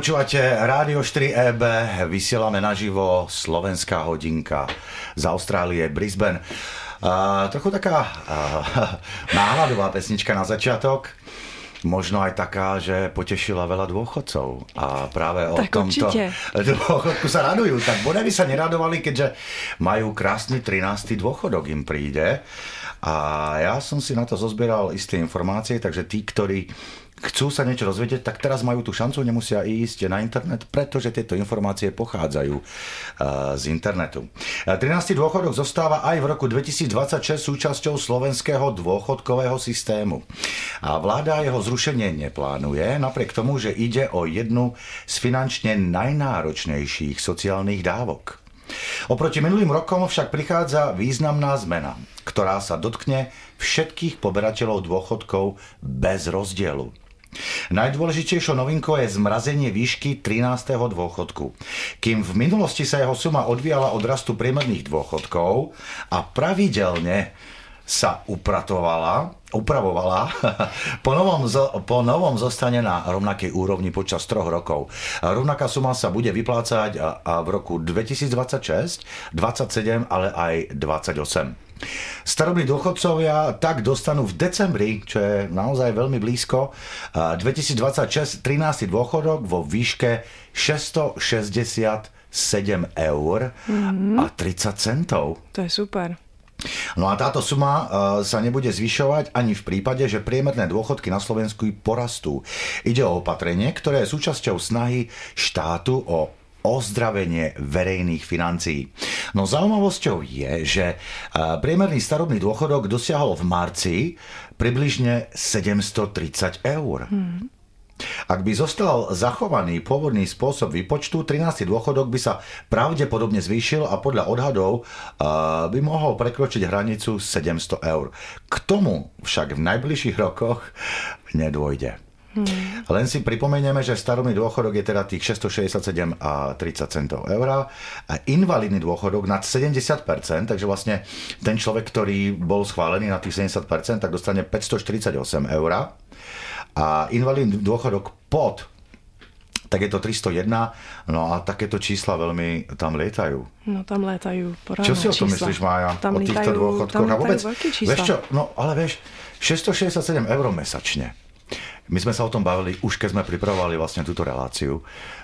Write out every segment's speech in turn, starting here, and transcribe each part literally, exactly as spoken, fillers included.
Počúvate Rádio štyri é bé, vysielame naživo Slovenská hodinka z Austrálie, Brisbane. Uh, trochu taká uh, náhľadová pesnička na začiatok. Možno aj taká, že potešila veľa dôchodcov. A práve o tak tomto určite. dôchodku sa radujú. Tak bodaj by sa neradovali, keďže majú krásny trinásty dôchodok im príde. A ja som si na to zozbieral isté informácie, takže tí, ktorí chcú sa niečo dozvedieť, tak teraz majú tú šancu, nemusia ísť na internet, pretože tieto informácie pochádzajú z internetu. trinásty dôchodok zostáva aj v roku dvetisícdvadsaťšesť súčasťou slovenského dôchodkového systému. A vláda jeho zrušenie neplánuje, napriek tomu, že ide o jednu z finančne najnáročnejších sociálnych dávok. Oproti minulým rokom však prichádza významná zmena, ktorá sa dotkne všetkých poberateľov dôchodkov bez rozdielu. Najdôležitejšou novinkou je zmrazenie výšky trinásteho dôchodku. Kým v minulosti sa jeho suma odvíjala od rastu priemerných dôchodkov a pravidelne sa upratovala, upravovala, po novom, po novom zostane na rovnakej úrovni počas troch rokov. Rovnaká suma sa bude vyplácať v roku dvetisícdvadsaťšesť, dvadsaťsedem, ale aj dvadsaťosem. Starobní dôchodcovia tak dostanú v decembri, čo je naozaj veľmi blízko, dvetisícdvadsaťšesť trinásty dôchodok vo výške šesťstošesťdesiatsedem eur mm-hmm. a tridsať centov. To je super. No a táto suma sa nebude zvyšovať ani v prípade, že priemerné dôchodky na Slovensku porastú. Ide o opatrenie, ktoré je súčasťou snahy štátu o ozdravenie verejných financií. No zaujímavosťou je, že priemerný starobný dôchodok dosiahol v marci približne sedemstotridsať eur. Hmm. Ak by zostal zachovaný pôvodný spôsob výpočtu, trinásty dôchodok by sa pravdepodobne zvýšil a podľa odhadov by mohol prekročiť hranicu sedemsto eur. K tomu však v najbližších rokoch nedôjde. Hmm. Len si pripomenieme, že starobný dôchodok je teda tých šesťstošesťdesiatsedem a tridsať centov eur. Invalidný dôchodok nad sedemdesiat percent, takže vlastne ten človek, ktorý bol schválený na tých sedemdesiat percent, tak dostane päťstoštyridsaťosem eur. A invalidný dôchodok pod, tak je to tristojeden, no a takéto čísla veľmi tam lietajú. No tam lietajú poradné čísla. Čo si o tom myslíš, Mája? Tam o týchto dôchodkoch? Tam a vôbec, veľké čísla. Vieš čo, no ale vieš, šesťstošesťdesiatsedem eur mesačne. My sme sa o tom bavili už keď sme pripravovali vlastne túto reláciu,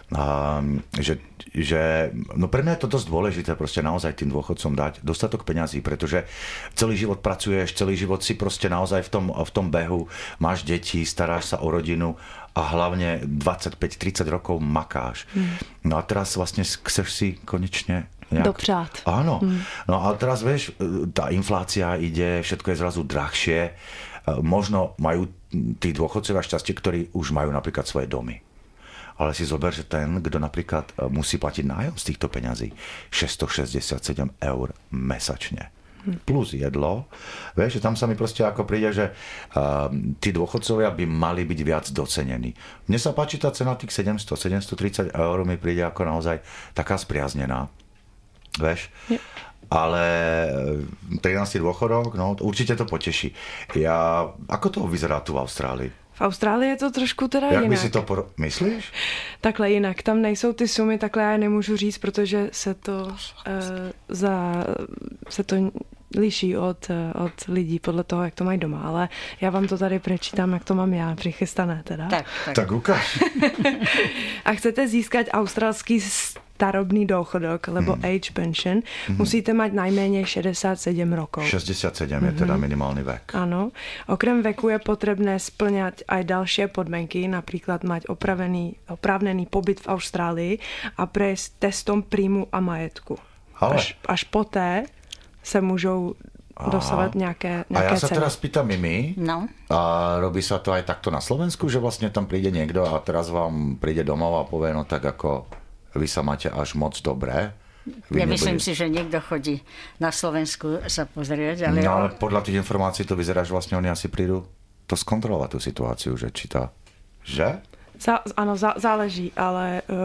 um, že, že no pre mňa je to dosť dôležité proste naozaj tým dôchodcom dať dostatok peňazí, pretože celý život pracuješ, celý život si proste naozaj v tom, v tom behu, máš deti, staráš sa o rodinu a hlavne dvadsaťpäť tridsať rokov makáš. Hmm. No a teraz vlastne chceš si konečne nejak... dopřát. Áno. Hmm. No a teraz vieš, tá inflácia ide, všetko je zrazu drahšie. Možno majú tí dôchodcovia šťastie, ktorí už majú napríklad svoje domy. Ale si zober, že ten, kto napríklad musí platiť nájom z týchto peňazí, šesťstošesťdesiatsedem eur mesačne. Plus jedlo. Vieš, že tam sa mi proste ako príde, že uh, tí dôchodcovia by mali byť viac docenení. Mne sa páči tá cena tých sedemsto sedemstotridsať eur mi príde ako naozaj taká spriaznená. Vieš? Je. Ale trinásty dôchodok, no určite to poteší. Ja, ako to vyzerá tu v Austrálii? V Austrálii je to trošku teda Jak jinak. by si to por... myslíš? Takhle jinak. Tam nejsou ty sumy, takhle já nemůžu říct, protože se to, uh, za, se to liší od, od lidí podle toho, jak to mají doma. Ale já vám to tady prečítám, jak to mám já přichystané teda. Tak, tak. tak ukáž. A chcete získat australský starobný dôchodok, lebo hmm. age pension, hmm. musíte mať najmenej šesťdesiatsedem rokov. šesťdesiatsedem je teda minimálny vek. Áno. Okrem veku je potrebné splňať aj ďalšie podmienky, napríklad mať opravený, oprávnený pobyt v Austrálii a prejsť testom príjmu a majetku. Ale... Až, až poté sa môžou dosávať nejaké, nejaké A ja sa ceny. teraz pýtam Mimi, no. A robí sa to aj takto na Slovensku, že vlastne tam príde niekto a teraz vám príde domov a povie, no tak ako vy sa máte až moc dobré. Vy ja myslím nebude... si, že niekto chodí na Slovensku sa pozrieť. Ale... No ale podľa tých informácií to vyzerá, že vlastne oni asi prídu to skontrolovať tú situáciu, že či tá... Že? Zá, ano, zá, záleží, ale uh,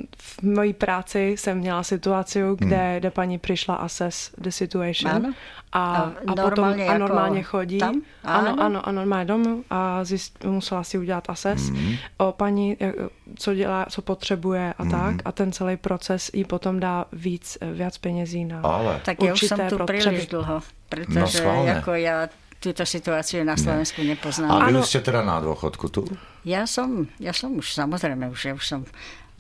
v mojí práci jsem měla situaci, kde, hmm. kde paní přišla assess the situation ano. a, a, a potom a normálně chodí. Tam? Ano, ano, ano, a normálně domů a zjist, musela si udělat assess hmm. o paní, co dělá, co potřebuje a hmm. tak a ten celý proces jí potom dá víc, viac penězí na ale. Tak ja už som tu príliš dlho, pretože no, ako ja túto situáciu na Slovensku ne. nepoznám. A vy už ste teda na dôchodku tu? Ja som, ja som už, samozrejme, už, ja už som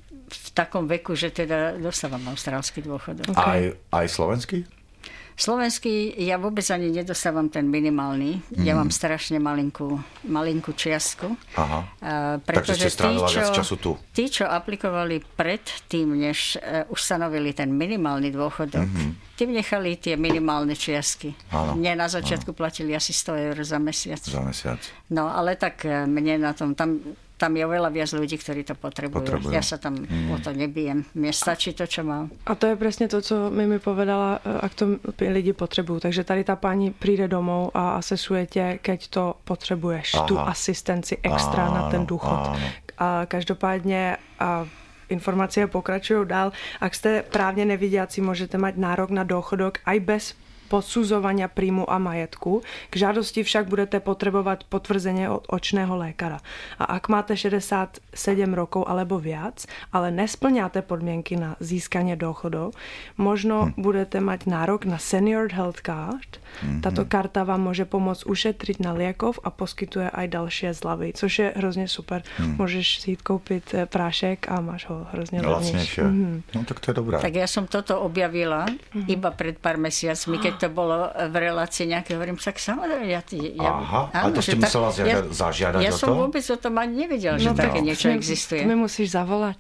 v takom veku, že teda dostávam austrálsky dôchodok. Okay. Aj, aj slovenský? Slovenský ja vôbec ani nedostávam ten minimálny. Mm. Ja mám strašne malinkú, malinkú čiastku. Aha. Uh, pretože Takže ste strávila viac času tu. Tí, čo aplikovali pred tým, než uh, ustanovili ten minimálny dôchodok, mm-hmm. tým nechali tie minimálne čiastky. Áno. Mne na začiatku áno. platili asi sto eur za mesiac. Za mesiac. No, ale tak mne na tom... tam Tam je oveľa viac ľudí, ktorí to potrebujú. potrebujú. Ja sa tam mm. o to nebijem. Mne stačí to, čo mám. A to je presne to, co mi mi povedala, ak to lidi potrebujú. Takže tady tá pani príde domov a asesuje tě, keď to potrebuješ. Aha. Tu asistenci extra áno, na ten důchod. Áno. A každopádně a informácie pokračujú dál. Ak ste právne nevidiaci, môžete mať nárok na dôchodok aj bez posudzovania príjmu a majetku. K žádosti však budete potrebovať potvrzenie od očného lékaρα. A ak máte šesťdesiatsedem rokov alebo viac, ale nesplňáte podmienky na získanie dôchodov, možno hm. budete mať nárok na Senior Health Card. Mm-hmm. Táto karta vám môže pomôcť ušetriť na liekov a poskytuje aj ďalšie zľavy, což je hrozne super. Mm. Môžeš si jít koupit prášek a máš ho hrozne levnejšie. Mm-hmm. No tak to je dobré. Tak ja som toto objavila mm-hmm. iba pred pár mesiacmi, keď to bolo v relácii nejaké, hovorím, tak samozrejme, ja... ja Aha, áno, a to ste musela tak, ja, zažiadať ja o to? Ja som vôbec o tom ani nevedela, že no, také no. niečo existuje. My musíš zavolať.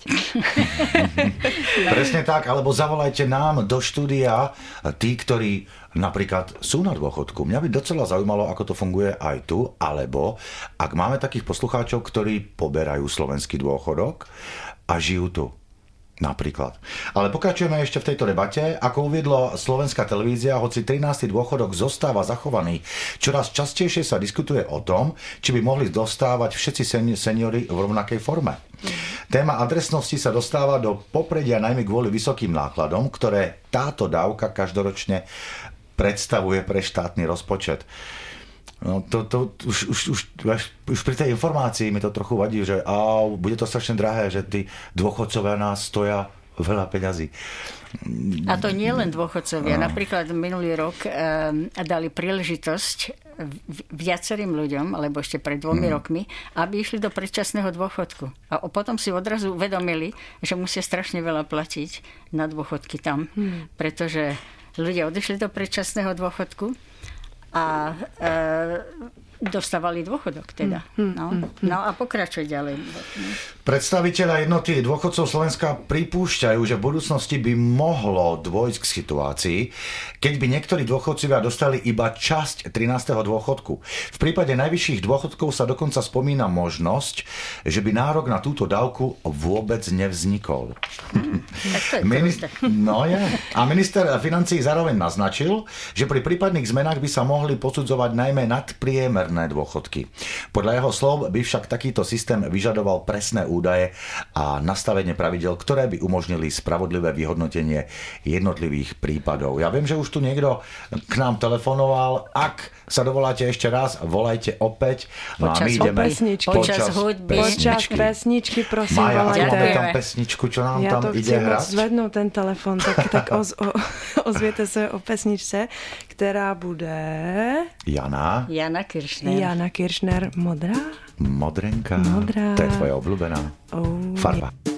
Presne tak, alebo zavolajte nám do štúdia tí, ktorí napríklad sú na dôchodku. Mňa by docela zaujímalo, ako to funguje aj tu, alebo ak máme takých poslucháčov, ktorí poberajú slovenský dôchodok a žijú tu. Napríklad. Ale pokračujeme ešte v tejto debate. Ako uviedlo slovenská televízia, hoci trinásty dôchodok zostáva zachovaný, čoraz častejšie sa diskutuje o tom, či by mohli dostávať všetci seniori v rovnakej forme. Téma adresnosti sa dostáva do popredia najmä kvôli vysokým nákladom, ktoré táto dávka každoročne predstavuje pre štátny rozpočet. No to, to už, už, už, už pri tej informácii mi to trochu vadí, že á, bude to strašne drahé, že tí dôchodcovia nás stoja veľa peňazí. A to nie len dôchodcovia. No. Napríklad minulý rok um, dali príležitosť viacerým ľuďom, alebo ešte pred dvomi mm. rokmi, aby išli do predčasného dôchodku. A potom si odrazu uvedomili, že musia strašne veľa platiť na dôchodky tam, mm. pretože ľudia odišli do predčasného dôchodku a e, dostávali dôchodok teda. No, no a pokračuj ďalej. Predstaviteľa jednoty dôchodcov Slovenska pripúšťajú, že v budúcnosti by mohlo dôjsť k situácii, keď by niektorí dôchodcovia dostali iba časť trinásteho dôchodku. V prípade najvyšších dôchodkov sa dokonca spomína možnosť, že by nárok na túto dávku vôbec nevznikol. Hmm, tak to je Minister, no je. A minister financií zároveň naznačil, že pri prípadných zmenách by sa mohli posudzovať najmä nadpriemerné dôchodky. Podľa jeho slov by však takýto systém vyžadoval presné údaje a nastavenie pravidel, ktoré by umožnili spravodlivé vyhodnotenie jednotlivých prípadov. Ja viem, že už tu niekto k nám telefonoval. Ak sa dovoláte ešte raz, volajte opäť. No počas a my ideme pesničky. Počas hudby. Počas pesničky, prosím, Maja, volajte. Maja, máme tam pesničku, čo nám ja tam ide hrať? Ja to chci zvednúť ten telefon, tak, tak oz, o, ozviete sa o pesničce, ktorá bude... Jana. Jana Kiršner. Jana Kiršner, Modrá? Modrenka. Modrá. To je tvoja obľúbená oh, farba. Je.